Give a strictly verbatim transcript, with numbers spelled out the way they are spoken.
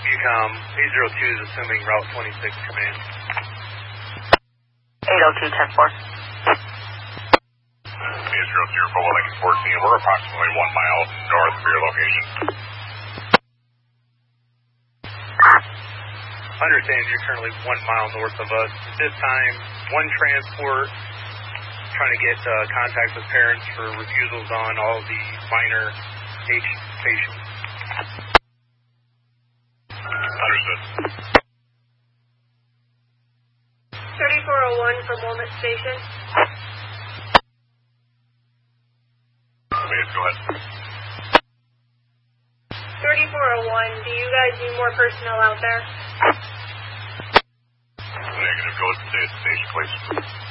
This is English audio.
UCOM, eight zero two is assuming Route twenty-six command. eight oh two, ten four. eight zero two, Football Lincoln fourteen, we're approximately one mile north of your location. Understand you're currently one mile north of us. At this time, one transport trying to get uh, contact with parents for refusals on all the minor H patients. Understood. thirty-four oh one from Wilmot Station. Please go ahead. thirty-four oh one, do you guys need more personnel out there? Negative, go to the station, please.